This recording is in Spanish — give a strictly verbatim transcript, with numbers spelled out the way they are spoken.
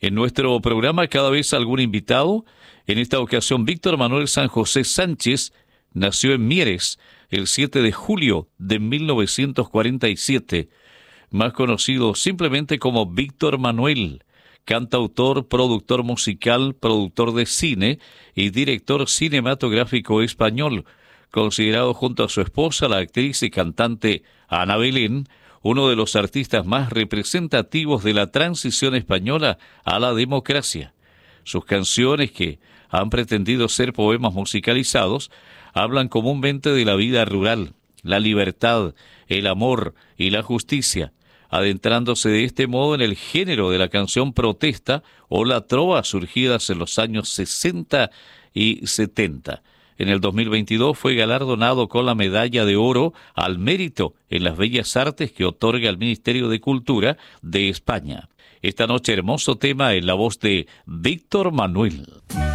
En nuestro programa cada vez algún invitado. En esta ocasión Víctor Manuel San José Sánchez nació en Mieres el siete de julio de mil novecientos cuarenta y siete, más conocido simplemente como Víctor Manuel, cantautor, productor musical, productor de cine y director cinematográfico español, considerado junto a su esposa, la actriz y cantante Ana Belén, uno de los artistas más representativos de la transición española a la democracia. Sus canciones, que han pretendido ser poemas musicalizados, hablan comúnmente de la vida rural, la libertad, el amor y la justicia, adentrándose de este modo en el género de la canción protesta o la trova, surgidas en los años sesenta y setenta. En el dos mil veintidós fue galardonado con la Medalla de Oro al Mérito en las Bellas Artes que otorga el Ministerio de Cultura de España. Esta noche, hermoso tema en la voz de Víctor Manuel.